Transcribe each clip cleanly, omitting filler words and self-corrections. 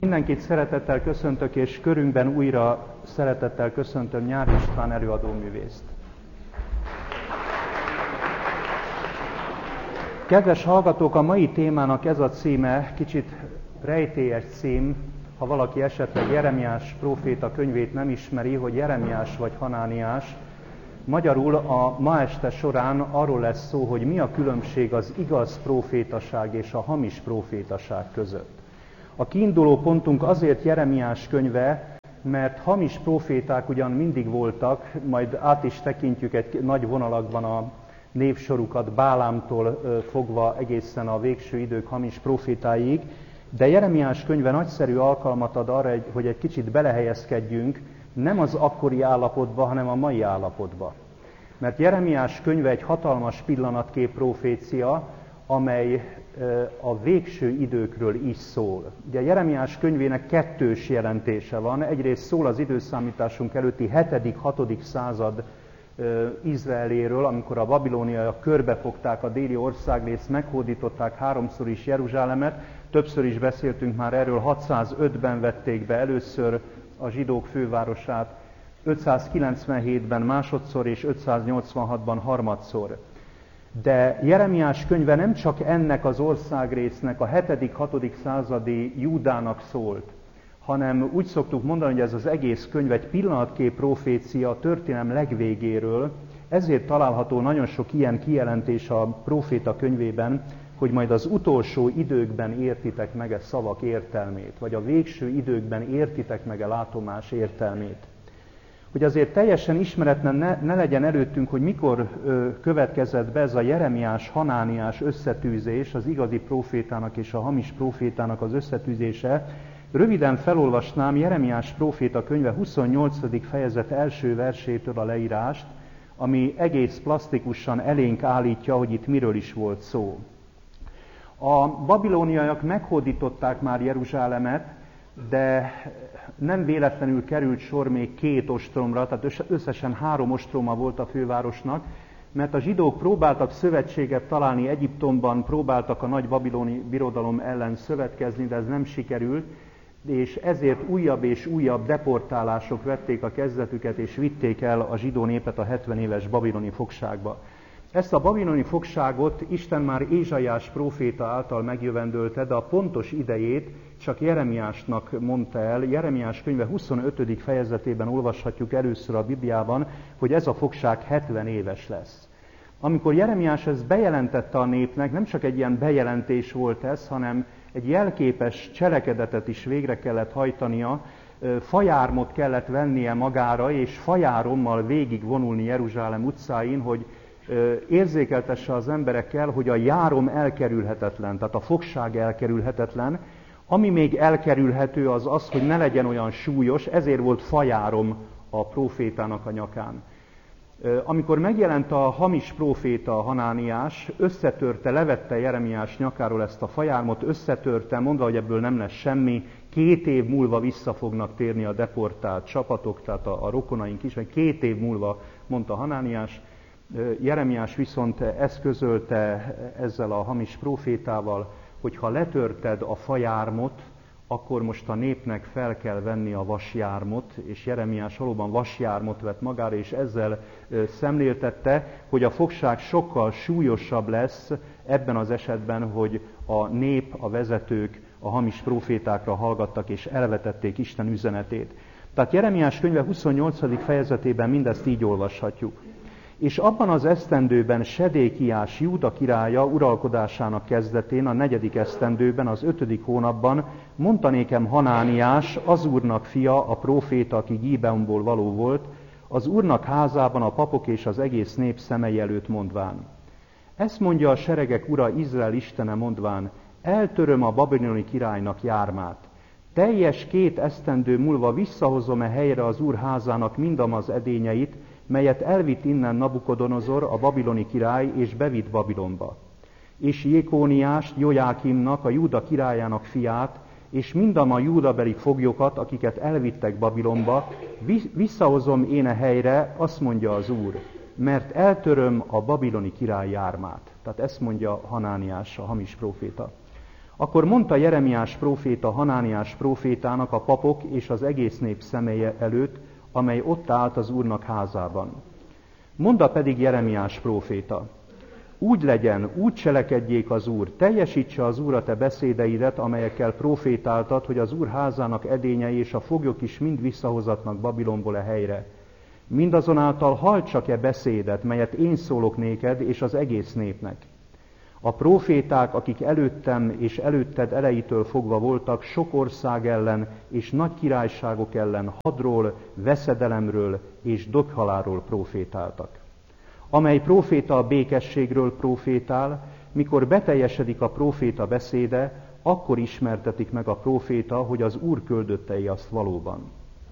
Mindenkit szeretettel köszöntök, és körünkben újra szeretettel köszöntöm Nyári István előadóművészt. Kedves hallgatók, a mai témának ez a címe, kicsit rejtélyes cím, ha valaki esetleg Jeremiás próféta könyvét nem ismeri, hogy Jeremiás vagy Hanániás. Magyarul a ma este során arról lesz szó, hogy mi a különbség az igaz prófétaság és a hamis prófétaság között. A kiinduló pontunk azért Jeremiás könyve, mert hamis próféták ugyan mindig voltak, majd át is tekintjük egy nagy vonalakban a névsorukat, Bálámtól fogva egészen a végső idők hamis prófétáig, de Jeremiás könyve nagyszerű alkalmat ad arra, hogy egy kicsit belehelyezkedjünk, nem az akkori állapotba, hanem a mai állapotba. Mert Jeremiás könyve egy hatalmas pillanatkép prófécia, amely a végső időkről is szól. Ugye Jeremiás könyvének kettős jelentése van. Egyrészt szól az időszámításunk előtti 7.-6. század Izraeléről, amikor a babiloniaiak körbefogták a déli országrészt, meghódították háromszor is Jeruzsálemet, többször is beszéltünk már erről, 605-ben vették be először a zsidók fővárosát, 597-ben másodszor és 586-ban harmadszor. De Jeremiás könyve nem csak ennek az országrésznek, a 7.-6. századi Júdának szólt, hanem úgy szoktuk mondani, hogy ez az egész könyv egy pillanatkép profécia a történelem legvégéről, ezért található nagyon sok ilyen kijelentés a próféta könyvében, hogy majd az utolsó időkben értitek meg e szavak értelmét, vagy a végső időkben értitek meg e látomás értelmét. Hogy azért teljesen ismeretlen ne legyen előttünk, hogy mikor következett be ez a Jeremiás-Hanániás összetűzés, az igazi prófétának és a hamis prófétának az összetűzése. Röviden felolvasnám Jeremiás próféta könyve 28. fejezet első versétől a leírást, ami egész plastikusan elénk állítja, hogy itt miről is volt szó. A babiloniaiak meghódították már Jeruzsálemet, de nem véletlenül került sor még 2 ostromra, tehát összesen 3 ostroma volt a fővárosnak, mert a zsidók próbáltak szövetséget találni Egyiptomban, próbáltak a nagy babiloni birodalom ellen szövetkezni, de ez nem sikerült, és ezért újabb és újabb deportálások vették a kezdetüket, és vitték el a zsidó népet a 70 éves babiloni fogságba. Ezt a babiloni fogságot Isten már Ézsaiás próféta által megjövendölte, de a pontos idejét csak Jeremiásnak mondta el. Jeremiás könyve 25. fejezetében olvashatjuk először a Bibliában, hogy ez a fogság 70 éves lesz. Amikor Jeremiás ezt bejelentette a népnek, nem csak egy ilyen bejelentés volt ez, hanem egy jelképes cselekedetet is végre kellett hajtania, fajármot kellett vennie magára, és fajárommal végigvonulni Jeruzsálem utcáin, hogy érzékeltesse az emberekkel, hogy a járom elkerülhetetlen, tehát a fogság elkerülhetetlen. Ami még elkerülhető az az, hogy ne legyen olyan súlyos, ezért volt fajárom a prófétának a nyakán. Amikor megjelent a hamis próféta Hanániás, összetörte, levette Jeremiás nyakáról ezt a fajármot, összetörte, mondva, hogy ebből nem lesz semmi, 2 év múlva vissza fognak térni a deportált csapatok, tehát a rokonaink is, vagy 2 év múlva, mondta Hanániás. Jeremiás viszont eszközölte ezzel a hamis prófétával, hogy ha letörted a fajármot, akkor most a népnek fel kell venni a vasjármot, és Jeremiás valóban vasjármot vett magára, és ezzel szemléltette, hogy a fogság sokkal súlyosabb lesz ebben az esetben, hogy a nép, a vezetők a hamis prófétákra hallgattak, és elvetették Isten üzenetét. Tehát Jeremiás könyve 28. fejezetében mindezt így olvashatjuk. És abban az esztendőben Sedékiás Júda királya uralkodásának kezdetén, a 4. esztendőben, az 5. hónapban mondta nékem Hanániás, az Úrnak fia, a próféta, aki Gibeonból való volt, az Úrnak házában a papok és az egész nép szemei előtt mondván. Ezt mondja a seregek ura, Izrael istene mondván, eltöröm a babiloni királynak jármát. Teljes 2 esztendő múlva visszahozom helyre az Úr házának mindamaz edényeit, melyet elvitt innen Nabukodonozor, a babiloni király, és bevitt Babilonba. És Jékóniást, Jojákimnak, a Júda királyának fiát, és mindama júdabeli foglyokat, akiket elvittek Babilonba, visszahozom én a helyre, azt mondja az Úr, mert eltöröm a babiloni király jármát. Tehát ezt mondja Hanániás, a hamis próféta. Akkor mondta Jeremiás próféta Hanániás prófétának a papok és az egész nép személye előtt, amely ott állt az Úrnak házában. Mondta pedig Jeremiás próféta: úgy legyen, úgy cselekedjék az Úr, teljesítse az Úr a te beszédeidet, amelyekkel prófétáltad, hogy az Úr házának edényei és a foglyok is mind visszahozatnak Babilonból a helyre. Mindazonáltal halld csak beszédet, melyet én szólok néked és az egész népnek. A próféták, akik előttem és előtted elejétől fogva voltak, sok ország ellen és nagy királyságok ellen hadról, veszedelemről és döghaláról prófétáltak. Amely próféta a békességről prófétál, mikor beteljesedik a próféta beszéde, akkor ismertetik meg a próféta, hogy az Úr küldöttei azt valóban.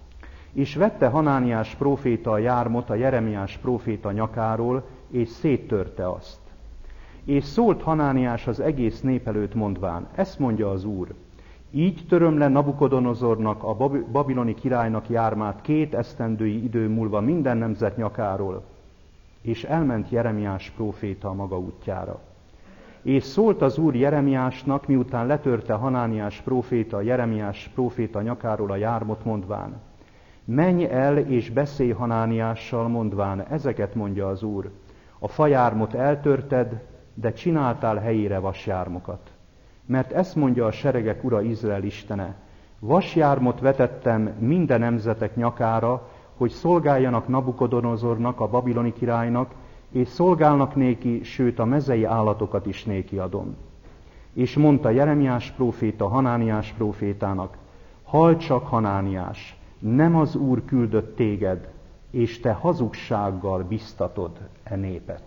És vette Hanániás próféta a jármot a Jeremiás próféta nyakáról, és széttörte azt. És szólt Hanániás az egész nép előtt mondván: ezt mondja az Úr, így töröm le Nabukodonozornak, a babiloni királynak jármát 2 esztendői idő múlva minden nemzet nyakáról. És elment Jeremiás próféta a maga útjára. És szólt az Úr Jeremiásnak, miután letörte Hanániás próféta Jeremiás próféta nyakáról a jármot mondván: menj el és beszélj Hanániással mondván, ezeket mondja az Úr, a fajármot eltörted, de csináltál helyére vasjármokat. Mert ezt mondja a seregek Ura, Izrael istene: vasjármot vetettem minden nemzetek nyakára, hogy szolgáljanak Nabukodonozornak, a babiloni királynak, és szolgálnak néki, sőt a mezei állatokat is néki adom. És mondta Jeremiás próféta Hanániás prófétának: halld csak, Hanániás, nem az Úr küldött téged, és te hazugsággal biztatod e népet.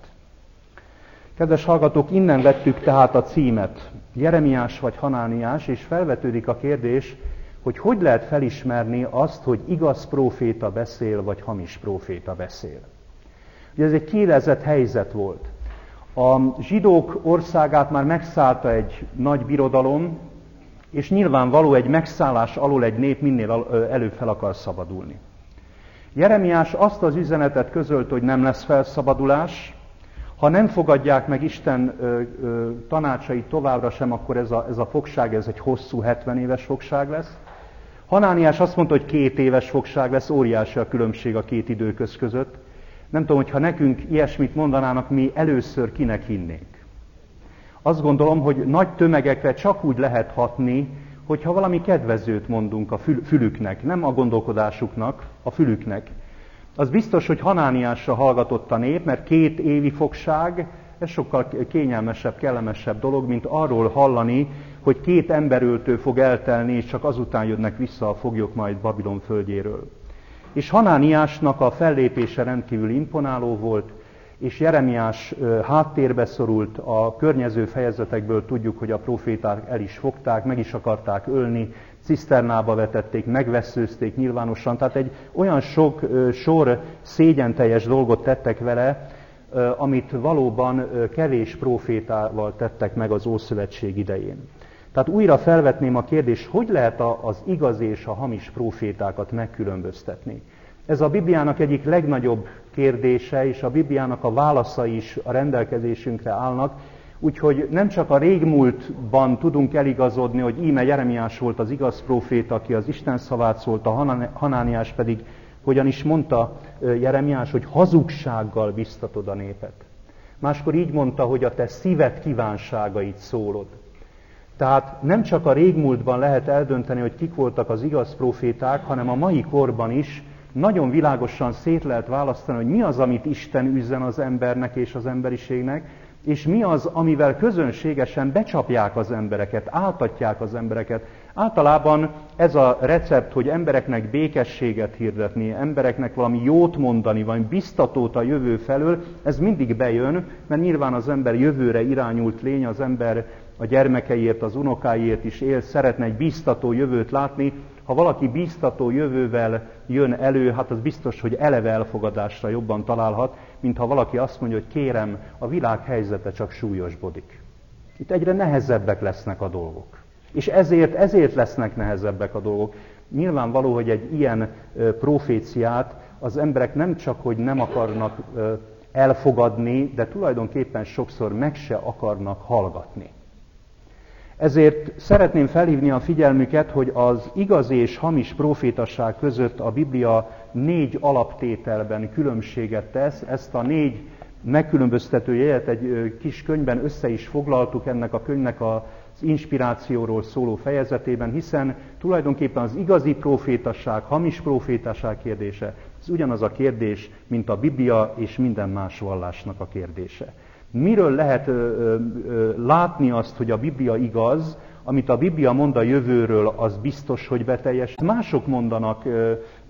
Kedves hallgatók, innen vettük tehát a címet, Jeremiás vagy Hanániás, és felvetődik a kérdés, hogy lehet felismerni azt, hogy igaz próféta beszél, vagy hamis próféta beszél. Ugye ez egy kiélezett helyzet volt. A zsidók országát már megszállta egy nagy birodalom, és nyilvánvaló, egy megszállás alól egy nép minél előbb fel akar szabadulni. Jeremiás azt az üzenetet közölt, hogy nem lesz felszabadulás, ha nem fogadják meg Isten tanácsait továbbra sem, akkor ez a fogság, ez egy hosszú 70 éves fogság lesz. Hanániás azt mondta, hogy 2 éves fogság lesz, óriási a különbség a 2 időköz között. Nem tudom, hogyha nekünk ilyesmit mondanának, mi először kinek hinnénk. Azt gondolom, hogy nagy tömegekre csak úgy lehet hatni, hogyha valami kedvezőt mondunk a fülüknek, nem a gondolkodásuknak, a fülüknek. Az biztos, hogy Hanániásra hallgatott a nép, mert 2 évi fogság, ez sokkal kényelmesebb, kellemesebb dolog, mint arról hallani, hogy 2 emberöltő fog eltelni, és csak azután jönnek vissza a foglyok majd Babilon földjéről. És Hanániásnak a fellépése rendkívül imponáló volt, és Jeremiás háttérbe szorult, a környező fejezetekből tudjuk, hogy a próféták el is fogták, meg is akarták ölni, ciszternába vetették, megvesszőzték nyilvánosan, tehát egy olyan sor szégyenteljes dolgot tettek vele, amit valóban kevés prófétával tettek meg az Ószövetség idején. Tehát újra felvetném a kérdést, hogy lehet az igaz és a hamis prófétákat megkülönböztetni. Ez a Bibliának egyik legnagyobb kérdése, és a Bibliának a válaszai is a rendelkezésünkre állnak, úgyhogy nem csak a régmúltban tudunk eligazodni, hogy íme Jeremiás volt az igaz próféta, aki az Isten szavát szólta, Hanániás pedig, hogyan is mondta Jeremiás, hogy hazugsággal biztatod a népet. Máskor így mondta, hogy a te szíved kívánságait szólod. Tehát nem csak a régmúltban lehet eldönteni, hogy kik voltak az igaz próféták, hanem a mai korban is nagyon világosan szét lehet választani, hogy mi az, amit Isten üzen az embernek és az emberiségnek, és mi az, amivel közönségesen becsapják az embereket, áltatják az embereket. Általában ez a recept, hogy embereknek békességet hirdetni, embereknek valami jót mondani, vagy biztatót a jövő felől, ez mindig bejön, mert nyilván az ember jövőre irányult lény, az ember a gyermekeiért, az unokáiért is él, szeretne egy biztató jövőt látni. Ha valaki biztató jövővel jön elő, hát az biztos, hogy eleve elfogadásra jobban találhat, mint ha valaki azt mondja, hogy kérem, a világ helyzete csak súlyosbodik. Itt egyre nehezebbek lesznek a dolgok. És ezért lesznek nehezebbek a dolgok. Nyilvánvaló, hogy egy ilyen proféciát az emberek nem csak, hogy nem akarnak elfogadni, de tulajdonképpen sokszor meg se akarnak hallgatni. Ezért szeretném felhívni a figyelmüket, hogy az igazi és hamis profétasság között a Biblia 4 alaptételben különbséget tesz. Ezt a 4 megkülönböztető jelet egy kis könyvben össze is foglaltuk ennek a könyvnek az inspirációról szóló fejezetében, hiszen tulajdonképpen az igazi profétasság, hamis profétasság kérdése, ez ugyanaz a kérdés, mint a Biblia és minden más vallásnak a kérdése. Miről lehet látni azt, hogy a Biblia igaz, amit a Biblia mond a jövőről, az biztos, hogy beteljes. Mások mondanak